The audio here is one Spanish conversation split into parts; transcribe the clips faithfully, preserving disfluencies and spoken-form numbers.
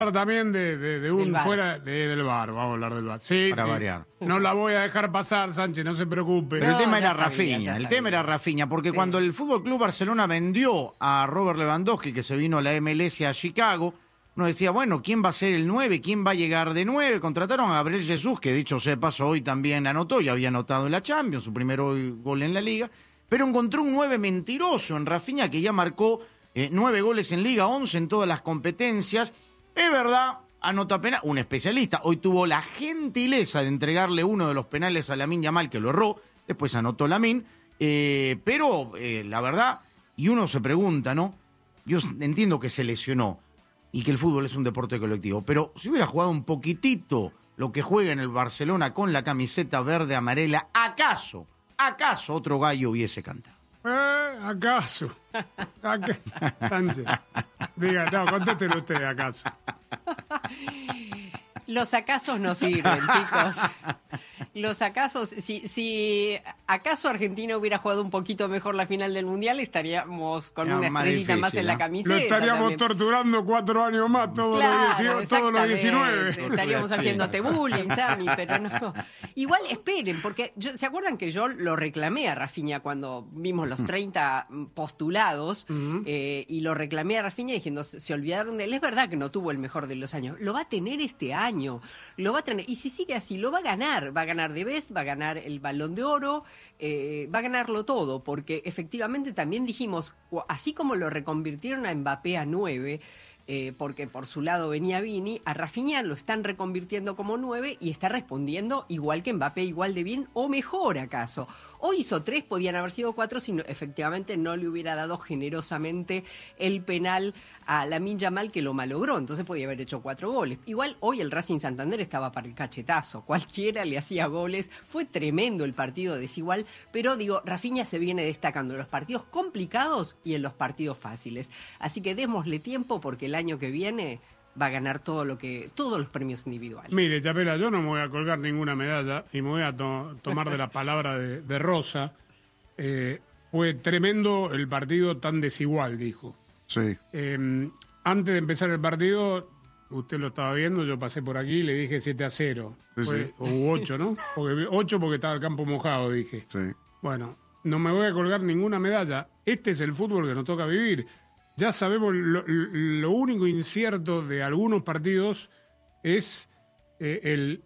También de, de, de un fuera de, del bar, vamos a hablar del bar. Sí, Para sí. variar. No la voy a dejar pasar, Sánchez, no se preocupe. Pero No, el tema ya era sabía, Rafinha, ya el sabía. tema era Rafinha, porque Sí. cuando el F C Barcelona vendió a Robert Lewandowski, que se vino a la M L S a Chicago, uno decía, bueno, ¿quién va a ser el nueve? ¿Quién va a llegar de nueve? Contrataron a Gabriel Jesús, que dicho sea de paso, hoy también anotó, ya había anotado en la Champions, su primer gol en la Liga, pero encontró un nueve mentiroso en Rafinha, que ya marcó eh, nueve goles en Liga, once en todas las competencias. Es verdad, anota penal, un especialista. Hoy tuvo la gentileza de entregarle uno de los penales a Lamine Yamal, que lo erró, después anotó Lamine, eh, pero eh, la verdad, y uno se pregunta, ¿no? Yo entiendo que se lesionó y que el fútbol es un deporte colectivo, pero si hubiera jugado un poquitito lo que juega en el Barcelona con la camiseta verde amarela, ¿acaso, acaso otro gallo hubiese cantado? Eh, ¿Acaso? ¿Aca- Sánchez, diga, no, contéstelo usted, ¿acaso? Los acasos no sirven, chicos. Los acasos, si, si acaso Argentina hubiera jugado un poquito mejor la final del Mundial, estaríamos con No, una más estrellita difícil, más en ¿no? la camiseta. Lo estaríamos también. torturando cuatro años más, todos, Claro, los, dieciocho, todos los diecinueve. exactamente. Estaríamos haciéndote bullying, Sammy, pero no. Igual esperen, porque yo, ¿se acuerdan que yo lo reclamé a Rafinha cuando vimos los treinta postulados? Uh-huh. eh, y lo reclamé a Rafinha diciendo, se, se olvidaron de él. Es verdad que no tuvo el mejor de los años. Lo va a tener este año. Lo va a tener. Y si sigue así, lo va a ganar. Va a ganar de Best, va a ganar el Balón de Oro, eh, va a ganarlo todo, porque efectivamente también dijimos, así como lo reconvirtieron a Mbappé a nueve, eh, porque por su lado venía Vini, a Rafinha lo están reconvirtiendo como nueve y está respondiendo igual que Mbappé, igual de bien o mejor acaso. Hoy hizo tres, podían haber sido cuatro si no, efectivamente no le hubiera dado generosamente el penal a Lamine Yamal, que lo malogró, entonces podía haber hecho cuatro goles. Igual hoy el Racing Santander estaba para el cachetazo, cualquiera le hacía goles, fue tremendo el partido desigual, pero digo, Rafinha se viene destacando en los partidos complicados y en los partidos fáciles. Así que démosle tiempo porque el año que viene va a ganar todo lo que todos los premios individuales. Mire, Chapela, yo no me voy a colgar ninguna medalla y me voy a to- tomar de la palabra de, de Rosa. Eh, fue tremendo el partido tan desigual, dijo. Sí. Eh, antes de empezar el partido, usted lo estaba viendo, yo pasé por aquí y le dije siete a cero. Sí, Fue, sí. o ocho, ¿no? Porque, ocho porque estaba el campo mojado, dije. Sí. Bueno, no me voy a colgar ninguna medalla. Este es el fútbol que nos toca vivir. Ya sabemos, lo, lo único incierto de algunos partidos es eh, el,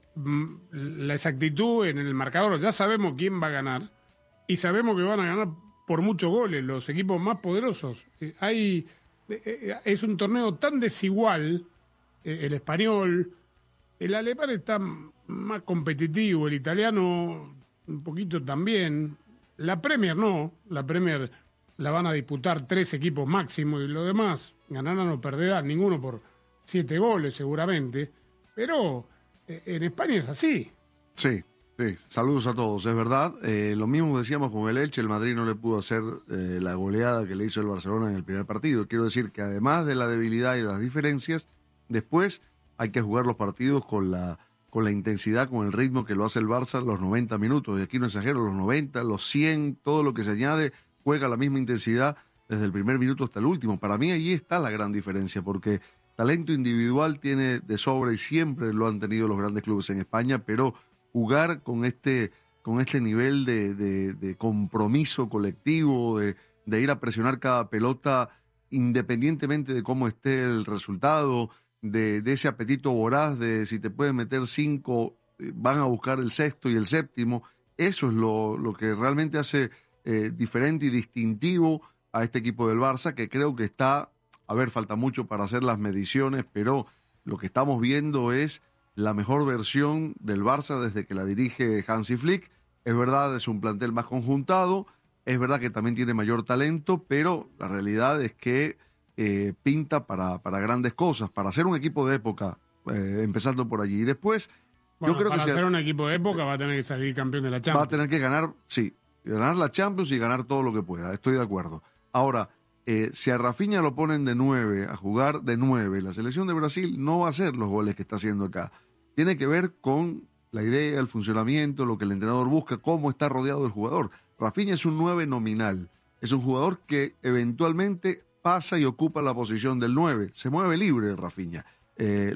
la exactitud en el marcador. Ya sabemos quién va a ganar y sabemos que van a ganar por muchos goles los equipos más poderosos. Eh, hay eh, es un torneo tan desigual, eh, el español, el alemán está más competitivo, el italiano un poquito también, la Premier no, la Premier la van a disputar tres equipos máximo y lo demás ganarán o perderán, ninguno por siete goles seguramente, pero eh, en España es así. Sí, sí. Saludos a todos, es verdad. Eh, lo mismo decíamos con el Elche, el Madrid no le pudo hacer eh, la goleada que le hizo el Barcelona en el primer partido. Quiero decir que además de la debilidad y las diferencias, después hay que jugar los partidos con la, con la intensidad, con el ritmo que lo hace el Barça los noventa minutos. Y aquí no exagero, los noventa, los cien, todo lo que se añade, juega a la misma intensidad desde el primer minuto hasta el último. Para mí ahí está la gran diferencia, porque talento individual tiene de sobra y siempre lo han tenido los grandes clubes en España, pero jugar con este, con este nivel de, de, de compromiso colectivo, de, de ir a presionar cada pelota independientemente de cómo esté el resultado, de, de ese apetito voraz de si te pueden meter cinco, van a buscar el sexto y el séptimo, eso es lo, lo que realmente hace eh, diferente y distintivo a este equipo del Barça, que creo que está, a ver, falta mucho para hacer las mediciones, pero lo que estamos viendo es la mejor versión del Barça desde que la dirige Hansi Flick. Es verdad, es un plantel más conjuntado, es verdad que también tiene mayor talento, pero la realidad es que eh, pinta para, para grandes cosas, para ser un equipo de época, eh, empezando por allí. Y después, Bueno, yo creo para que si ser un equipo de época va a tener que salir campeón de la Champions. va a tener que ganar, sí, ganar la Champions y ganar todo lo que pueda, estoy de acuerdo. Ahora, eh, si a Rafinha lo ponen de nueve, a jugar de nueve, la selección de Brasil no va a hacer los goles que está haciendo acá. Tiene que ver con la idea, el funcionamiento, lo que el entrenador busca, cómo está rodeado el jugador. Rafinha es un nueve nominal, es un jugador que eventualmente pasa y ocupa la posición del nueve, se mueve libre Rafinha. eh,